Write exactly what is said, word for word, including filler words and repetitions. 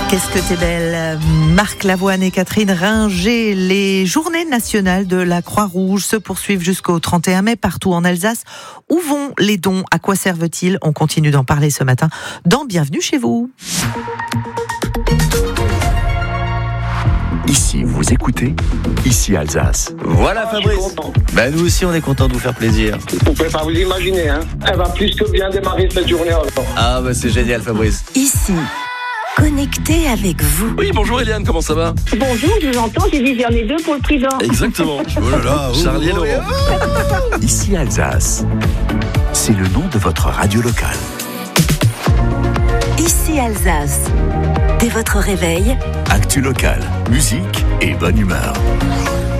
Qu'est-ce que t'es belle, Marc Lavoine et Catherine Ringer. Les journées nationales de la Croix-Rouge se poursuivent jusqu'au trente et un mai partout en Alsace. Où vont les dons? À quoi servent-ils? On continue d'en parler ce matin dans Bienvenue chez vous. Ici, vous écoutez, ici Alsace. Voilà Fabrice. Bah nous aussi on est content de vous faire plaisir. Vous pouvez pas vous imaginer, hein. Elle va plus que bien démarrer cette journée alors. Ah bah c'est génial Fabrice. Ici, connecté avec vous. Oui, bonjour Eliane, comment ça va? Bonjour, je vous entends, j'ai dit j'en ai deux pour le prison. Exactement. Oh là là, Charlie et Laurent. Ici Alsace, c'est le nom de votre radio locale. Ici Alsace, dès votre réveil, Actu locale, musique et bonne humeur.